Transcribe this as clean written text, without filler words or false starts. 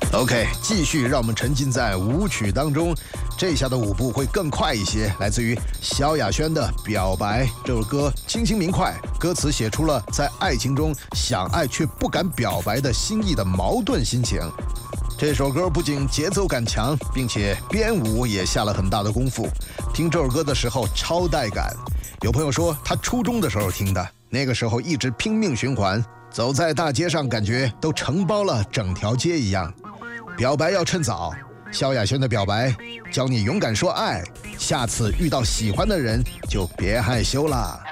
OK， 继续让我们沉浸在舞曲当中。这下的舞步会更快一些，来自于萧亚轩的《表白》。这首歌清新明快，歌词写出了在爱情中想爱却不敢表白的心意的矛盾心情。这首歌不仅节奏感强，并且编舞也下了很大的功夫。听这首歌的时候超带感。有朋友说他初中的时候听的，那个时候一直拼命循环，走在大街上感觉都承包了整条街一样。表白要趁早，萧亚轩的表白教你勇敢说爱，下次遇到喜欢的人就别害羞啦。